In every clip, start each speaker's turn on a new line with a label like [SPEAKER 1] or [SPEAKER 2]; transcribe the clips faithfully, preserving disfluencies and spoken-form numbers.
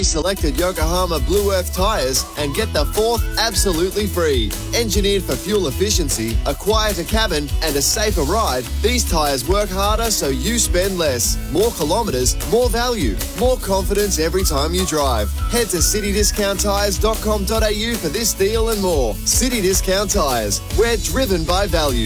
[SPEAKER 1] Selected Yokohama Blue Earth tyres and get the fourth absolutely free. Engineered for fuel efficiency, a quieter cabin and a safer ride, these tyres work harder so you spend less. More kilometres, more value, more confidence every time you drive. Head to city discount tyres dot com dot a u for this deal and more. City Discount Tyres. We're driven by value.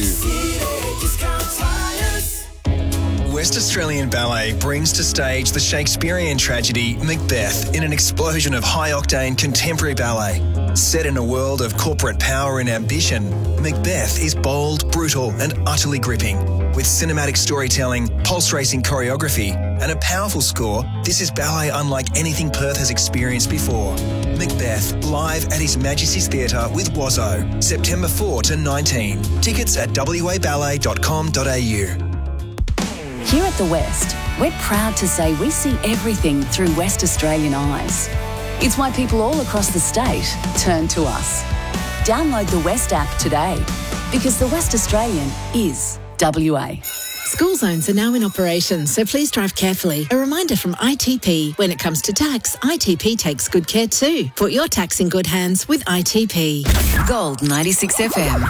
[SPEAKER 2] West Australian Ballet brings to stage the Shakespearean tragedy Macbeth in an explosion of high-octane contemporary ballet. Set in a world of corporate power and ambition, Macbeth is bold, brutal and utterly gripping. With cinematic storytelling, pulse-racing choreography and a powerful score, this is ballet unlike anything Perth has experienced before. Macbeth, live at His Majesty's Theatre with Wazzo, September fourth to nineteenth. Tickets at w a ballet dot com dot a u.
[SPEAKER 3] Here at The West, we're proud to say we see everything through West Australian eyes. It's why people all across the state turn to us. Download the West app today, because the West Australian is W A.
[SPEAKER 4] School zones are now in operation, so please drive carefully. A reminder from I T P, when it comes to tax, I T P takes good care too. Put your tax in good hands with I T P.
[SPEAKER 3] Gold ninety-six F M.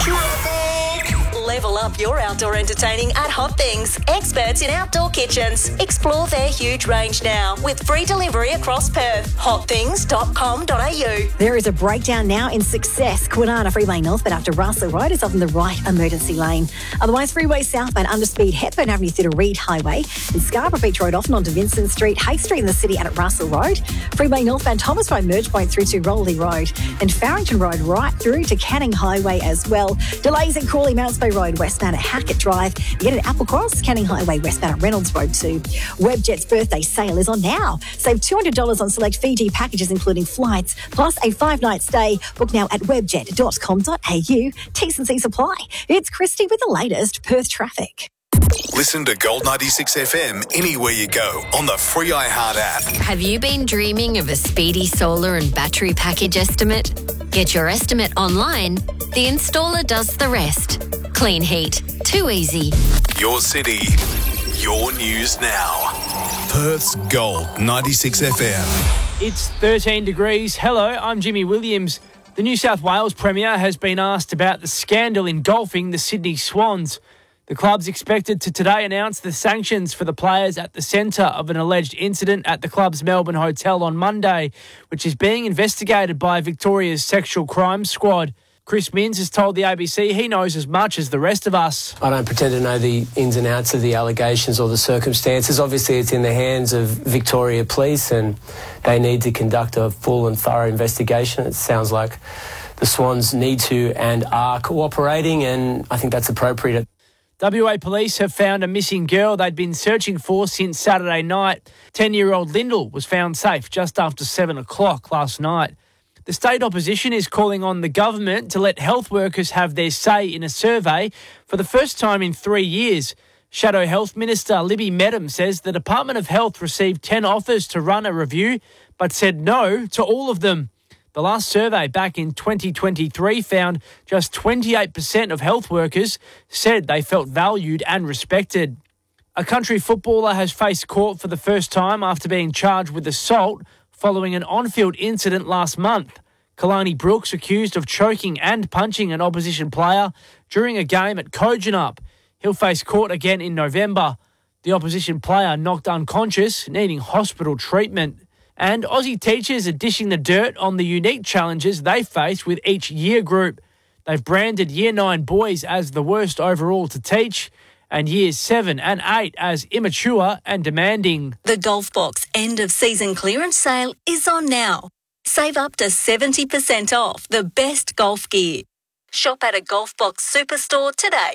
[SPEAKER 5] Level up your outdoor entertaining at Hot Things. Experts in outdoor kitchens. Explore their huge range now with free delivery across Perth. hot things dot com dot a u.
[SPEAKER 6] There is a breakdown now in Success. Kwinana Freeway northbound after Russell Road is on the right emergency lane. Otherwise, Freeway southbound underspeed Hepburn Avenue through to Reed Highway and Scarborough Beach Road off and onto Vincent Street, Hay Street in the city and at Russell Road. Freeway northbound Thomas Road merge point through to Rowley Road and Farrington Road right through to Canning Highway as well. Delays at Crawley Mounts Bay Road westbound at Hackett Drive. Get at Apple Cross, Canning Highway westbound at Reynolds Road too. Webjet's birthday sale is on now. Save two hundred dollars on select Fiji packages including flights plus a five-night stay. Book now at webjet dot com dot a u. T's and C's apply. It's Christy with the latest Perth traffic.
[SPEAKER 7] Listen to Gold ninety-six F M anywhere you go on the free iHeart app.
[SPEAKER 8] Have you been dreaming of a speedy solar and battery package estimate? Get your estimate online. The installer does the rest. Clean heat. Too easy.
[SPEAKER 7] Your city, your news now. Perth's Gold ninety-six F M.
[SPEAKER 9] It's thirteen degrees. Hello, I'm Jimmy Williams. The New South Wales Premier has been asked about the scandal engulfing the Sydney Swans. The club's expected to today announce the sanctions for the players at the centre of an alleged incident at the club's Melbourne hotel on Monday, which is being investigated by Victoria's Sexual Crimes Squad. Chris Minns has told the A B C he knows as much as the rest of us.
[SPEAKER 10] I don't pretend to know the ins and outs of the allegations or the circumstances. Obviously, it's in the hands of Victoria Police and they need to conduct a full and thorough investigation. It sounds like the Swans need to and are cooperating, and I think that's appropriate.
[SPEAKER 9] W A Police have found a missing girl they'd been searching for since Saturday night. ten-year-old Lyndall was found safe just after seven o'clock last night. The state opposition is calling on the government to let health workers have their say in a survey for the first time in three years. Shadow Health Minister Libby Medham says the Department of Health received ten offers to run a review, but said no to all of them. The last survey back in twenty twenty-three found just twenty-eight percent of health workers said they felt valued and respected. A country footballer has faced court for the first time after being charged with assault following an on-field incident last month. Kalani Brooks accused of choking and punching an opposition player during a game at Kojonup. He'll face court again in November. The opposition player knocked unconscious, needing hospital treatment. And Aussie teachers are dishing the dirt on the unique challenges they face with each year group. They've branded Year nine boys as the worst overall to teach and Years seven and eight as immature and demanding.
[SPEAKER 5] The Golf Box end of season clearance sale is on now. Save up to seventy percent off the best golf gear. Shop at a Golf Box superstore today.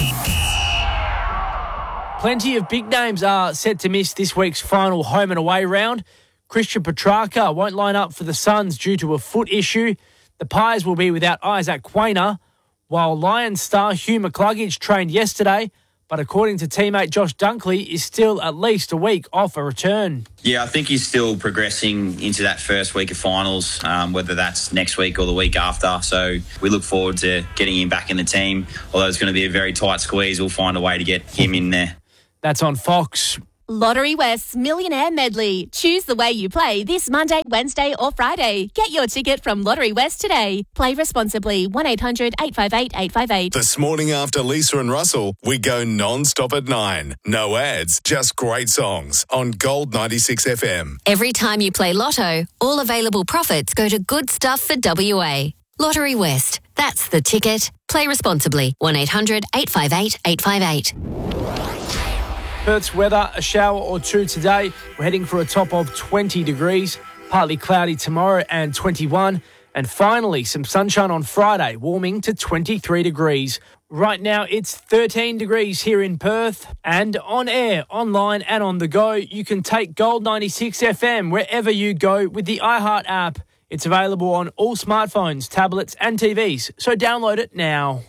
[SPEAKER 9] Plenty of big names are set to miss this week's final home and away round. Christian Petrarca won't line up for the Suns due to a foot issue. The Pies will be without Isaac Quainer, while Lions star Hugh McCluggage trained yesterday, but according to teammate Josh Dunkley, is still at least a week off a return.
[SPEAKER 11] Yeah, I think he's still progressing into that first week of finals, um, whether that's next week or the week after. So we look forward to getting him back in the team. Although it's going to be a very tight squeeze, we'll find a way to get him in there.
[SPEAKER 9] That's on Fox.
[SPEAKER 12] Lottery West's Millionaire Medley. Choose the way you play this Monday, Wednesday or Friday. Get your ticket from Lottery West today. Play responsibly. one eight hundred eight five eight eight five eight.
[SPEAKER 7] This morning after Lisa and Russell, we go non-stop at nine. No ads, just great songs on Gold ninety-six F M.
[SPEAKER 8] Every time you play Lotto, all available profits go to Good Stuff for W A. Lottery West. That's the ticket. Play responsibly. one eight hundred eight five eight eight five eight.
[SPEAKER 9] Perth's weather, a shower or two today. We're heading for a top of twenty degrees. Partly cloudy tomorrow and twenty-one. And finally, some sunshine on Friday, warming to twenty-three degrees. Right now, it's thirteen degrees here in Perth. And on air, online and on the go, you can take Gold ninety-six F M wherever you go with the iHeart app. It's available on all smartphones, tablets and T Vs, so download it now.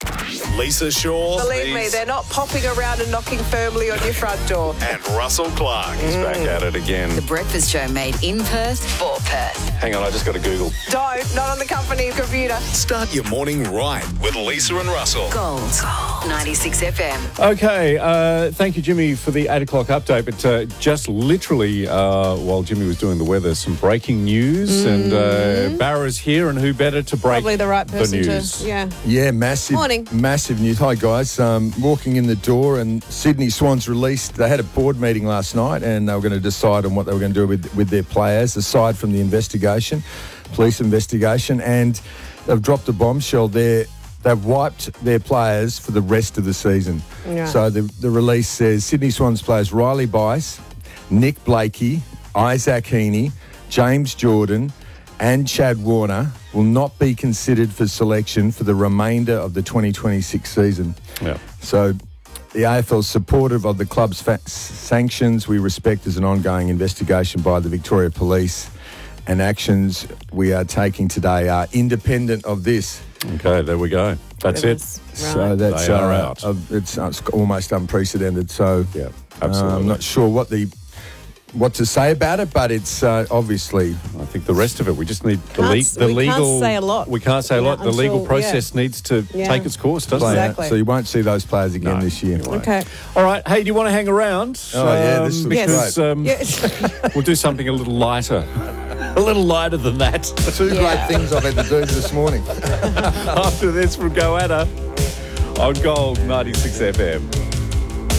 [SPEAKER 7] Lisa Shaw.
[SPEAKER 13] Believe me, they're not popping around and knocking firmly on your front door.
[SPEAKER 7] And Russell Clark is back at it again.
[SPEAKER 3] The Breakfast Show made in Perth for Perth.
[SPEAKER 7] Hang on, I just got to Google.
[SPEAKER 13] Don't, not on the company computer.
[SPEAKER 7] Start your morning right with Lisa and Russell.
[SPEAKER 3] Gold ninety-six F M.
[SPEAKER 14] Okay, uh, thank you, Jimmy, for the eight o'clock update. But uh, just literally, uh, while Jimmy was doing the weather, some breaking news.
[SPEAKER 13] Mm.
[SPEAKER 14] And uh, Barra's here, and who better to break
[SPEAKER 13] Probably the right person
[SPEAKER 14] the news?
[SPEAKER 13] to, yeah.
[SPEAKER 15] Yeah, massive.
[SPEAKER 13] Morning.
[SPEAKER 15] Massive news. Hi, guys. Um, walking in the door, and Sydney Swans released, they had a board meeting last night, and they were going to decide on what they were going to do with, with their players, aside from the investigation, police investigation, and they've dropped a bombshell there. They've wiped their players for the rest of the season.
[SPEAKER 13] Yeah.
[SPEAKER 15] So the, the release says Sydney Swans players Riley Bice, Nick Blakey, Isaac Heaney, James Jordan and Chad Warner will not be considered for selection for the remainder of the twenty twenty-six season.
[SPEAKER 14] Yeah.
[SPEAKER 15] So the A F L is supportive of the club's fa- sanctions. We respect as an ongoing investigation by the Victoria Police, and actions we are taking today are independent of this.
[SPEAKER 14] Okay, there we go. That's it.
[SPEAKER 15] So that's
[SPEAKER 14] They are
[SPEAKER 15] uh,
[SPEAKER 14] out.
[SPEAKER 15] uh, it's, uh, it's almost unprecedented. So
[SPEAKER 14] yeah,
[SPEAKER 15] absolutely. I'm not sure what the what to say about it, but it's uh, obviously.
[SPEAKER 14] I think the rest of it, we just need the,
[SPEAKER 13] Can't
[SPEAKER 14] le-
[SPEAKER 13] s-
[SPEAKER 14] the
[SPEAKER 13] we can't
[SPEAKER 14] legal.
[SPEAKER 13] say a lot.
[SPEAKER 14] We can't say a
[SPEAKER 13] Yeah,
[SPEAKER 14] lot. The legal
[SPEAKER 13] until-
[SPEAKER 14] process
[SPEAKER 13] yeah.
[SPEAKER 14] needs to
[SPEAKER 13] Yeah.
[SPEAKER 14] take its course, doesn't
[SPEAKER 15] play
[SPEAKER 14] it?
[SPEAKER 15] out.
[SPEAKER 13] Exactly.
[SPEAKER 15] So you won't see those players again
[SPEAKER 14] No,
[SPEAKER 15] this year.
[SPEAKER 14] you won't.
[SPEAKER 13] Okay.
[SPEAKER 14] All right. Hey, do you want to hang around?
[SPEAKER 15] Oh, yeah, this looks
[SPEAKER 14] because
[SPEAKER 15] great.
[SPEAKER 14] um,
[SPEAKER 13] Yeah.
[SPEAKER 14] we'll do something a little lighter. A little lighter than that.
[SPEAKER 15] Two great things I've had to do this morning.
[SPEAKER 14] After this, we'll go at her on Gold ninety-six F M.